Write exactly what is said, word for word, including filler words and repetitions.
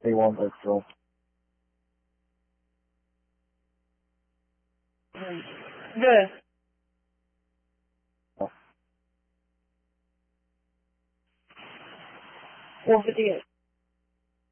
they want that job. Good. Ja. Och för det.